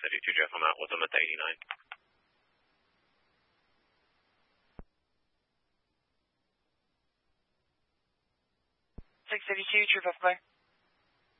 632 Jeff, I'm out with them at the 89. 632, True Buffalo.